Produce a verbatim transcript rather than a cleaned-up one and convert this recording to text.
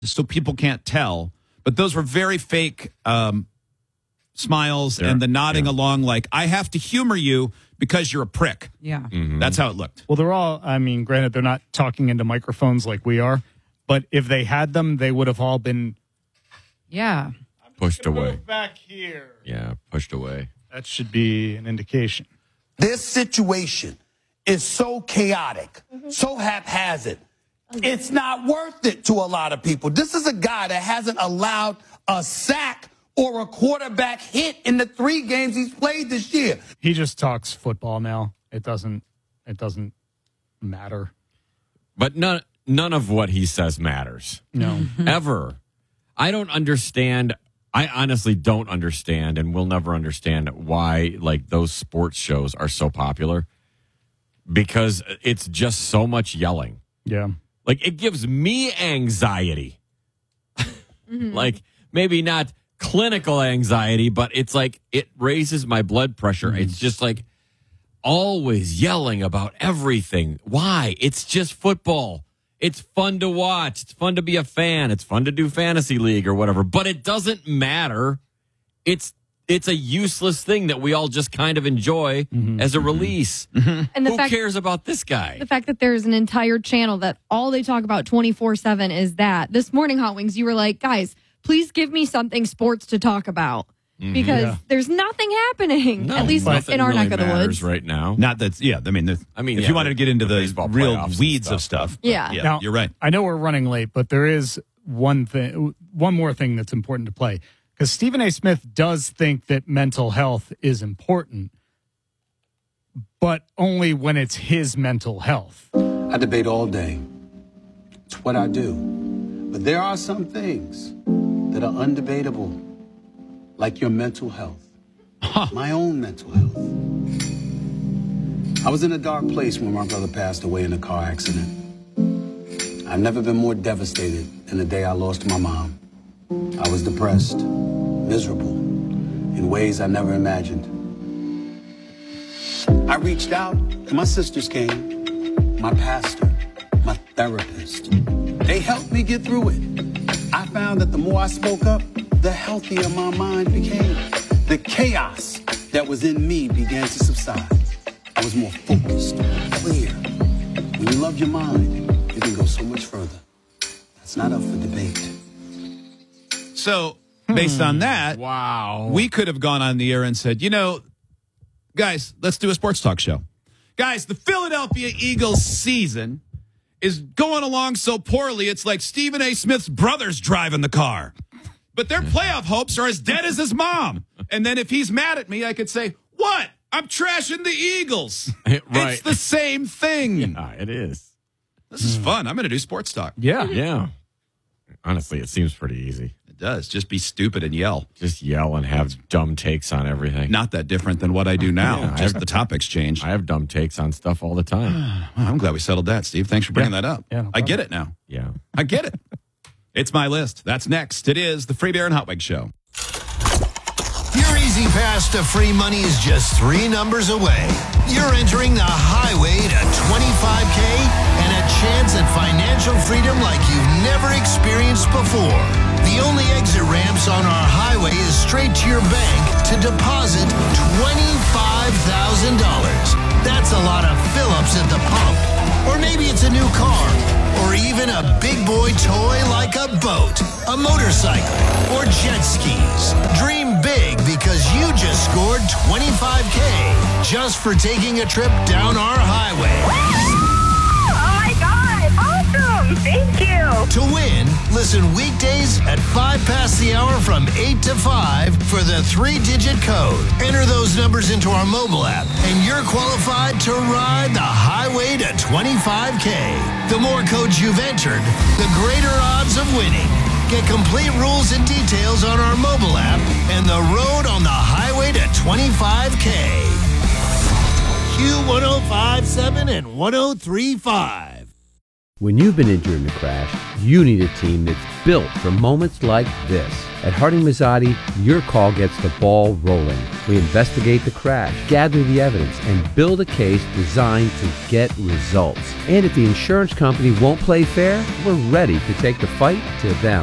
so people can't tell. But those were very fake um, smiles They're, and the nodding yeah. along like, I have to humor you because you're a prick. Yeah. Mm-hmm. That's how it looked. Well, they're all, I mean, granted, they're not talking into microphones like we are, but if they had them, they would have all been Yeah. Pushed away. Move back here. Yeah, pushed away. That should be an indication. This situation is so chaotic, so haphazard. It's not worth it to a lot of people. This is a guy that hasn't allowed a sack or a quarterback hit in the three games he's played this year. He just talks football now. It doesn't it doesn't matter. But none none of what he says matters. No. Ever. I don't understand. I honestly don't understand and will never understand why like those sports shows are so popular. Because it's just so much yelling. Yeah. Like it gives me anxiety. Mm-hmm. Like maybe not clinical anxiety, but it's like it raises my blood pressure. Mm-hmm. It's just like always yelling about everything. Why? It's just football. It's fun to watch. It's fun to be a fan. It's fun to do fantasy league or whatever, but it doesn't matter. It's it's a useless thing that we all just kind of enjoy mm-hmm. as a release. Mm-hmm. And the Who fact, cares about this guy? The fact that there's an entire channel that all they talk about twenty-four seven is that. This morning, Hot Wings, you were like, guys, please give me something sports to talk about. Because yeah. there's nothing happening, no, at least in our really neck of the woods right now. Not that, yeah. I mean, I mean, if yeah, you wanted to get into the, the real weeds stuff, of stuff, yeah, yeah now, you're right. I know we're running late, but there is one thing, one more thing that's important to play because Stephen A. Smith does think that mental health is important, but only when it's his mental health. I debate all day. It's what I do. But there are some things that are undebatable. Like your mental health. Huh. My own mental health. I was in a dark place when my brother passed away in a car accident. I've never been more devastated than the day I lost my mom. I was depressed, miserable, in ways I never imagined. I reached out, and my sisters came, my pastor, my therapist. They helped me get through it. I found that the more I spoke up, the healthier my mind became. The chaos that was in me began to subside. I was more focused, clear. When you love your mind, you can go so much further. That's not up for debate. So, based hmm. on that, wow, we could have gone on the air and said, you know, guys, let's do a sports talk show. Guys, the Philadelphia Eagles season is going along so poorly, it's like Stephen A. Smith's brother's driving the car. But their playoff hopes are as dead as his mom. And then if he's mad at me, I could say, what? I'm trashing the Eagles. Right. It's the same thing. Yeah, it is. This is fun. I'm going to do sports talk. Yeah. Yeah. Honestly, it seems pretty easy. It does. Just be stupid and yell. Just yell and have dumb takes on everything. Not that different than what I do now. Yeah, Just have, the topics change. I have dumb takes on stuff all the time. Well, I'm glad we settled that, Steve. Thanks for bringing yeah. that up. Yeah, no I get it now. Yeah. I get it. It's my list. That's next. It is the Free Beer and Hot Wings Show. Your easy pass to free money is just three numbers away. You're entering the highway to twenty-five K and a chance at financial freedom like you've never experienced before. The only exit ramps on our highway is straight to your bank to deposit twenty-five thousand dollars. That's a lot of fill-ups at the pump. Or maybe it's a new car. Or even a big boy toy like a boat, a motorcycle, or jet skis. Dream big because you just scored twenty-five K just for taking a trip down our highway. Oh my God, awesome, thank you. To win, listen weekdays at five past the hour from eight to five for the three-digit code. Enter those numbers into our mobile app and you're qualified to ride the highway to twenty-five K. The more codes you've entered, the greater odds of winning. Get complete rules and details on our mobile app and the road on the highway to twenty-five K. Q one oh five point seven and one oh three point five. When you've been injured in a crash, you need a team that's built for moments like this. At Harding Mazzotti, your call gets the ball rolling. We investigate the crash, gather the evidence, and build a case designed to get results. And if the insurance company won't play fair, we're ready to take the fight to them.